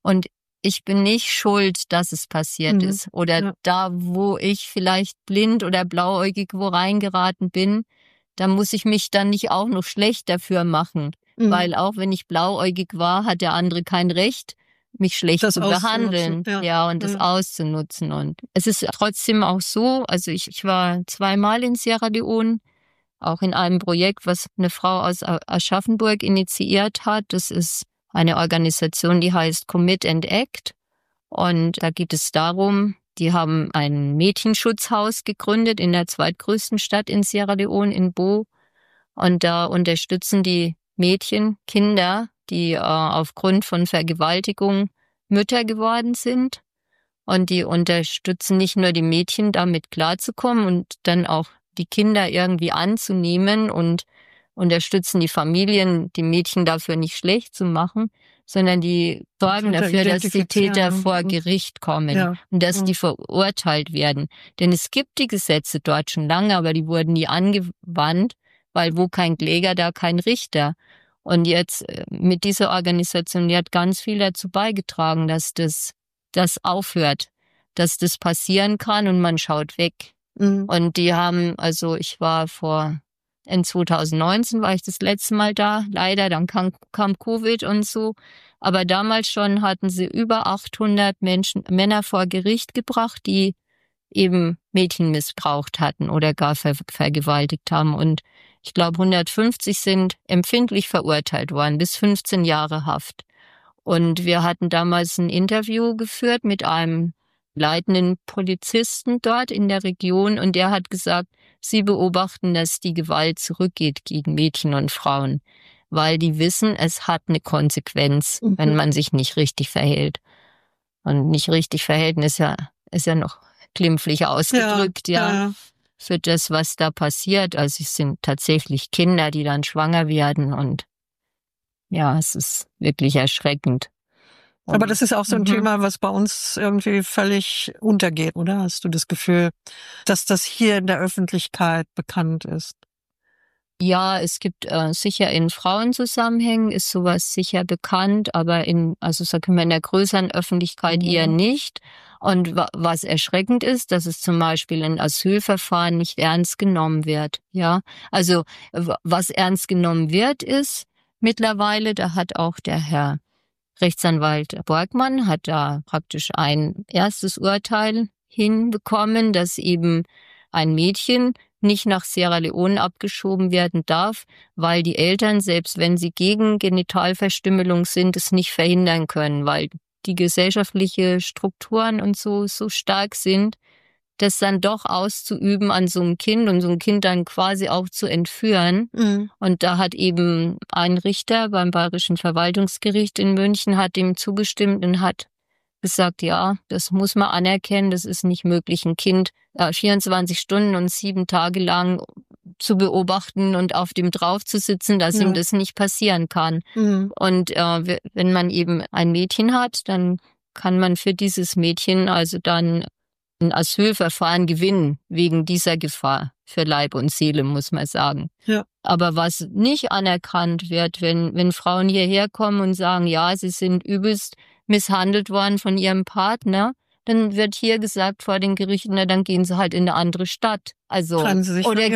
Und ich bin nicht schuld, dass es passiert ist. Oder da, wo ich vielleicht blind oder blauäugig wo reingeraten bin, da muss ich mich dann nicht auch noch schlecht dafür machen. Weil auch wenn ich blauäugig war, hat der andere kein Recht, mich schlecht zu behandeln. Und das auszunutzen. Und es ist trotzdem auch so, also ich war 2-mal in Sierra Leone, auch in einem Projekt, was eine Frau aus Aschaffenburg initiiert hat. Das ist eine Organisation, die heißt Commit and Act. Und da geht es darum, die haben ein Mädchenschutzhaus gegründet in der zweitgrößten Stadt in Sierra Leone, in Bo. Und da unterstützen die Mädchen, Kinder, die aufgrund von Vergewaltigung Mütter geworden sind. Und die unterstützen nicht nur die Mädchen, damit klarzukommen und dann auch die Kinder irgendwie anzunehmen und unterstützen die Familien, die Mädchen dafür nicht schlecht zu machen, sondern die sorgen dafür, dass die Täter vor Gericht kommen und dass die verurteilt werden. Denn es gibt die Gesetze dort schon lange, aber die wurden nie angewandt, weil wo kein Kläger, da kein Richter. Und jetzt mit dieser Organisation, die hat ganz viel dazu beigetragen, dass das aufhört, dass das passieren kann und man schaut weg. Und die haben, also in 2019 war ich das letzte Mal da, leider, dann kam Covid und so. Aber damals schon hatten sie über 800 Männer vor Gericht gebracht, die eben Mädchen missbraucht hatten oder gar vergewaltigt haben. Und ich glaube, 150 sind empfindlich verurteilt worden, bis 15 Jahre Haft. Und wir hatten damals ein Interview geführt mit einem leitenden Polizisten dort in der Region und der hat gesagt, sie beobachten, dass die Gewalt zurückgeht gegen Mädchen und Frauen, weil die wissen, es hat eine Konsequenz, wenn man sich nicht richtig verhält. Und nicht richtig verhalten ist ja noch glimpflich ausgedrückt, für das, was da passiert. Also es sind tatsächlich Kinder, die dann schwanger werden und ja, es ist wirklich erschreckend. Aber das ist auch so ein Thema, was bei uns irgendwie völlig untergeht, oder? Hast du das Gefühl, dass das hier in der Öffentlichkeit bekannt ist? Ja, es gibt sicher in Frauenzusammenhängen ist sowas sicher bekannt, aber in der größeren Öffentlichkeit eher nicht. Und was erschreckend ist, dass es zum Beispiel in Asylverfahren nicht ernst genommen wird. Ja, also was ernst genommen wird, ist mittlerweile, da hat auch der Herr Rechtsanwalt Borgmann hat da praktisch ein erstes Urteil hinbekommen, dass eben ein Mädchen nicht nach Sierra Leone abgeschoben werden darf, weil die Eltern, selbst wenn sie gegen Genitalverstümmelung sind, es nicht verhindern können, weil die gesellschaftliche Strukturen und so stark sind, das dann doch auszuüben an so einem Kind und so ein Kind dann quasi auch zu entführen. Und da hat eben ein Richter beim Bayerischen Verwaltungsgericht in München hat dem zugestimmt und hat gesagt, ja, das muss man anerkennen, das ist nicht möglich, ein Kind 24 Stunden und 7 Tage lang zu beobachten und auf dem drauf zu sitzen, dass ihm das nicht passieren kann. Und wenn man eben ein Mädchen hat, dann kann man für dieses Mädchen also dann ein Asylverfahren gewinnen, wegen dieser Gefahr für Leib und Seele, muss man sagen. Ja. Aber was nicht anerkannt wird, wenn Frauen hierher kommen und sagen, ja, sie sind übelst misshandelt worden von ihrem Partner, dann wird hier gesagt vor den Gerichten, na, dann gehen sie halt in eine andere Stadt. Also, oder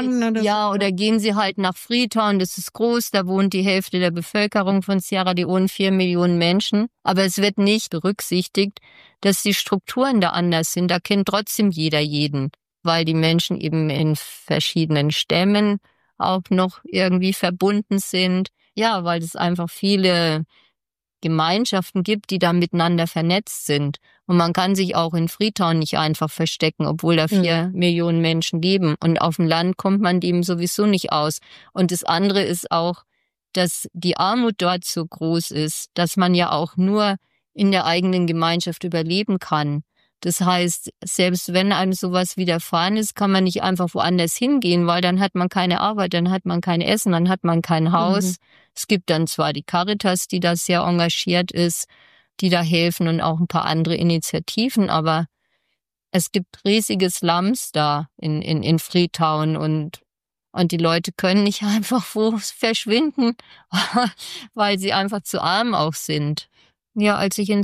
gehen sie halt nach Freetown, das ist groß, da wohnt die Hälfte der Bevölkerung von Sierra Leone, 4 Millionen Menschen. Aber es wird nicht berücksichtigt, dass die Strukturen da anders sind. Da kennt trotzdem jeder jeden, weil die Menschen eben in verschiedenen Stämmen auch noch irgendwie verbunden sind. Ja, weil es einfach viele Gemeinschaften gibt, die da miteinander vernetzt sind. Und man kann sich auch in Freetown nicht einfach verstecken, obwohl da 4 Millionen Menschen leben. Und auf dem Land kommt man dem sowieso nicht aus. Und das andere ist auch, dass die Armut dort so groß ist, dass man ja auch nur in der eigenen Gemeinschaft überleben kann. Das heißt, selbst wenn einem sowas widerfahren ist, kann man nicht einfach woanders hingehen, weil dann hat man keine Arbeit, dann hat man kein Essen, dann hat man kein Haus. Es gibt dann zwar die Caritas, die da sehr engagiert ist, die da helfen und auch ein paar andere Initiativen, aber es gibt riesige Slums da in Freetown und die Leute können nicht einfach wo verschwinden, weil sie einfach zu arm auch sind. Ja, als ich in